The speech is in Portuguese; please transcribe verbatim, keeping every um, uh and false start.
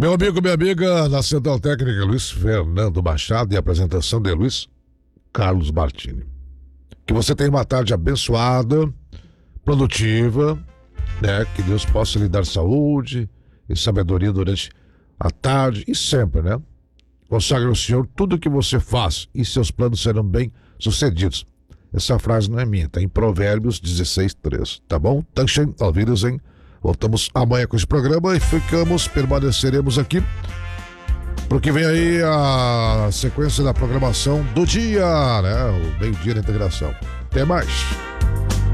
Meu amigo, minha amiga, na Central Técnica Luiz Fernando Machado e a apresentação de Luiz Carlos Martini. Que você tenha uma tarde abençoada, produtiva, né? Que Deus possa lhe dar saúde e sabedoria durante a tarde e sempre, né? Consagre ao Senhor tudo o que você faz e seus planos serão bem sucedidos. Essa frase não é minha, tá em Provérbios dezesseis, três, tá bom? Dankeschön, auf Wiedersehen. Voltamos amanhã com esse programa e ficamos, permaneceremos aqui, porque vem aí a sequência da programação do dia, né? O meio-dia da integração. Até mais.